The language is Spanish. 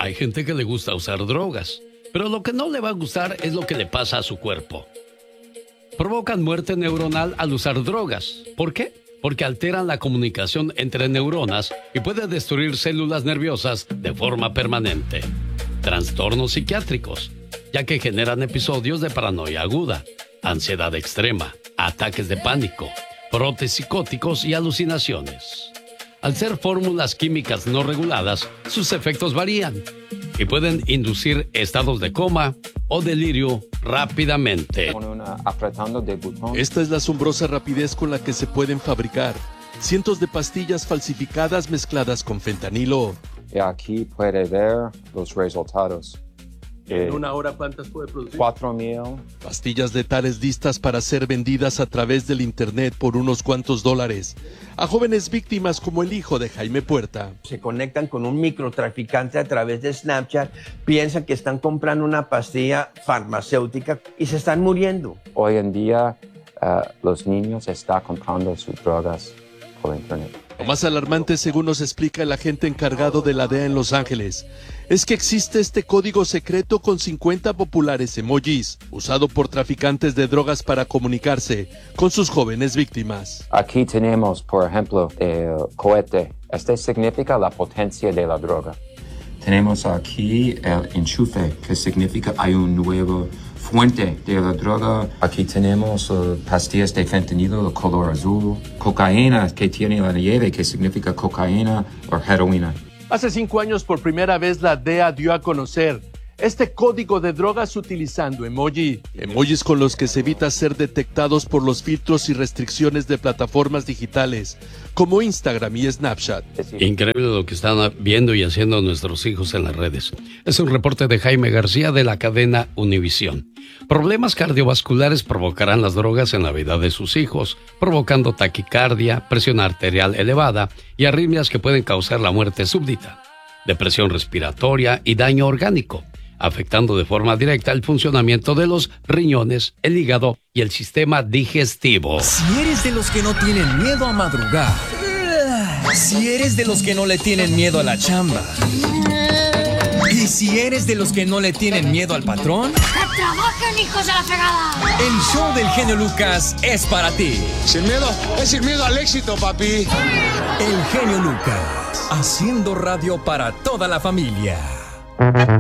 Hay gente que le gusta usar drogas, pero lo que no le va a gustar es lo que le pasa a su cuerpo. Provocan muerte neuronal al usar drogas. ¿Por qué? Porque alteran la comunicación entre neuronas y puede destruir células nerviosas de forma permanente. Trastornos psiquiátricos, ya que generan episodios de paranoia aguda, ansiedad extrema, ataques de pánico, brotes psicóticos y alucinaciones. Al ser fórmulas químicas no reguladas, sus efectos varían y pueden inducir estados de coma o delirio rápidamente. Esta es la asombrosa rapidez con la que se pueden fabricar cientos de pastillas falsificadas mezcladas con fentanilo. Y aquí puede ver los resultados. ¿En una hora cuántas puede producir? 4,000. Pastillas letales listas para ser vendidas a través del internet por unos cuantos dólares a jóvenes víctimas como el hijo de Jaime Puerta. Se conectan con un microtraficante a través de Snapchat, piensan que están comprando una pastilla farmacéutica y se están muriendo. Hoy en día los niños están comprando sus drogas por internet. Lo más alarmante, según nos explica el agente encargado de la DEA en Los Ángeles, es que existe este código secreto con 50 populares emojis, usado por traficantes de drogas para comunicarse con sus jóvenes víctimas. Aquí tenemos, por ejemplo, el cohete. Este significa la potencia de la droga. Tenemos aquí el enchufe, que significa hay un nuevo fuente de la droga. Aquí tenemos pastillas de fentanilo de color azul. Cocaína, que tiene la nieve, que significa cocaína o heroína. Hace 5 años, por primera vez, la DEA dio a conocer este código de drogas utilizando emojis con los que se evita ser detectados por los filtros y restricciones de plataformas digitales como Instagram y Snapchat. Increíble lo que están viendo y haciendo nuestros hijos en las redes. Es un reporte de Jaime García de la cadena Univisión. Problemas cardiovasculares provocarán las drogas en la vida de sus hijos, provocando taquicardia, presión arterial elevada y arritmias que pueden causar la muerte súbdita, depresión respiratoria y daño orgánico, afectando de forma directa el funcionamiento de los riñones, el hígado y el sistema digestivo. Si eres de los que no tienen miedo a madrugar, si eres de los que no le tienen miedo a la chamba, y si eres de los que no le tienen miedo al patrón, ¡que trabajen, hijos de la fregada! El show del genio Lucas es para ti. Sin miedo, es sin miedo al éxito, papi. El genio Lucas, haciendo radio para toda la familia.